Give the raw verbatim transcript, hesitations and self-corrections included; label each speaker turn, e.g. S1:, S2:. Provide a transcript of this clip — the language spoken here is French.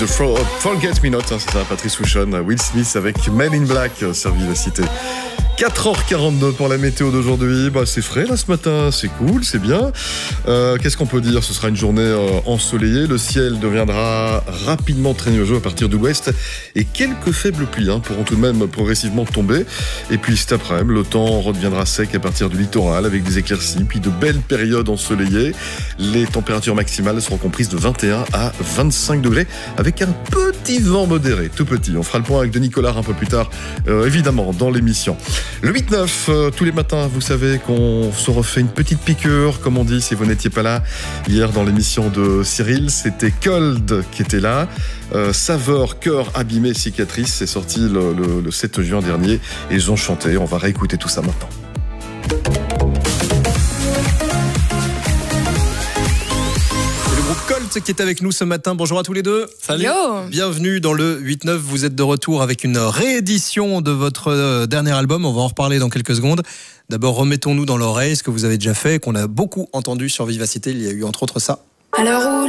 S1: Forget Me Not, hein, c'est ça, Patrice Souchon, Will Smith avec Men in Black sur Vivacité. quatre heures quarante-deux pour la météo d'aujourd'hui. Bah, c'est frais là ce matin, c'est cool, c'est bien. Euh, qu'est-ce qu'on peut dire ? Ce sera une journée euh, ensoleillée. Le ciel deviendra rapidement très nuageux à partir de l'ouest et quelques faibles pluies hein, pourront tout de même progressivement tomber. Et puis cet après-midi, le temps redeviendra sec à partir du littoral avec des éclaircies, puis de belles périodes ensoleillées. Les températures maximales seront comprises de vingt et un à vingt-cinq degrés avec un petit vent modéré, tout petit. On fera le point avec Denis Collard un peu plus tard, euh, évidemment, dans l'émission. Le huit neuf, euh, tous les matins, vous savez qu'on se refait une petite piqûre, comme on dit, si vous n'étiez pas là. Hier, dans l'émission de Cyril, c'était Cold qui était là. Euh, Saveur, cœur abîmé, cicatrice, c'est sorti le, le, le sept juin dernier. Et ils ont chanté, on va réécouter tout ça maintenant.
S2: Colt qui est avec nous ce matin. Bonjour à tous les deux.
S3: Salut. Yo.
S2: Bienvenue dans le huit neuf. Vous êtes de retour avec une réédition de votre dernier album. On va en reparler dans quelques secondes. D'abord, remettons-nous dans l'oreille ce que vous avez déjà fait, qu'on a beaucoup entendu sur Vivacité. Il y a eu entre autres ça.
S4: À l'heure où